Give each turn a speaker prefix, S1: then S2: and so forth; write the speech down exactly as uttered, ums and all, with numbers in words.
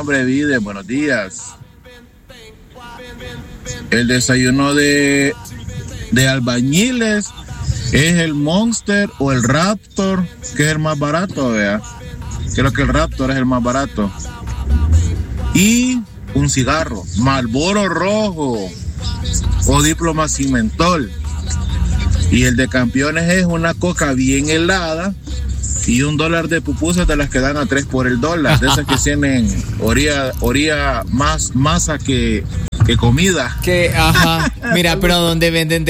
S1: hombre, Vide, buenos días. El desayuno de, de albañiles es el Monster o el Raptor, que es el más barato, vea. Creo que el Raptor es el más barato. Y un cigarro, Marlboro rojo o Diploma sin mentol. Y el de campeones es una coca bien helada y un dólar de pupusas de las que dan a tres por el dólar, de esas que tienen orilla, orilla más masa que, que comida.
S2: Que, ajá, mira, pero donde venden de